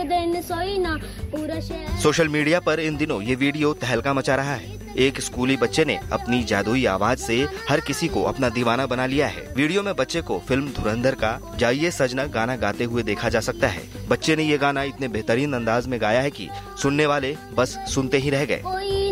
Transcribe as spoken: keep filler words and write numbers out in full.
दिन सोई ना पूरा शहर। सोशल मीडिया पर इन दिनों ये वीडियो तहलका मचा रहा है। एक स्कूली बच्चे ने अपनी जादुई आवाज से हर किसी को अपना दीवाना बना लिया है। वीडियो में बच्चे को फिल्म धुरंधर का जाइए सजना गाना गाते हुए देखा जा सकता है। बच्चे ने ये गाना इतने बेहतरीन अंदाज में गाया है कि सुनने वाले बस सुनते ही रह गए।